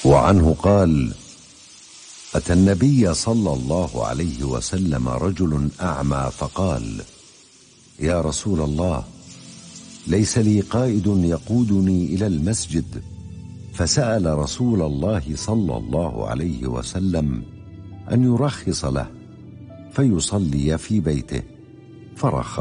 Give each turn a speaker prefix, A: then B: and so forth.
A: وعنه قال: أتى النبي صلى الله عليه وسلم رجل أعمى فقال: يا رسول الله، ليس لي قائد يقودني إلى المسجد، فسأل رسول الله صلى الله عليه وسلم أن يرخص له فيصلي في بيته، فرخص